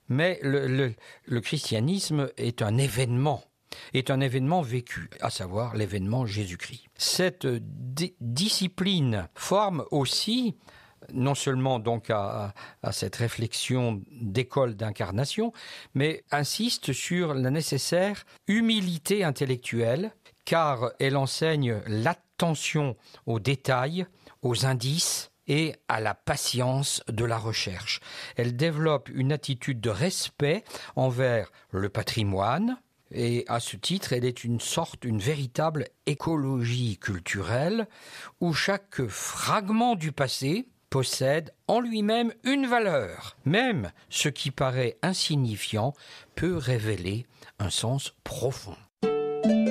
Mais le christianisme est un événement vécu, à savoir l'événement Jésus-Christ. Cette discipline forme aussi, non seulement donc à cette réflexion d'école d'incarnation, mais insiste sur la nécessaire humilité intellectuelle, car elle enseigne l'attention aux détails, aux indices, et à la patience de la recherche. Elle développe une attitude de respect envers le patrimoine, et à ce titre, elle est une véritable écologie culturelle où chaque fragment du passé possède en lui-même une valeur. Même ce qui paraît insignifiant peut révéler un sens profond.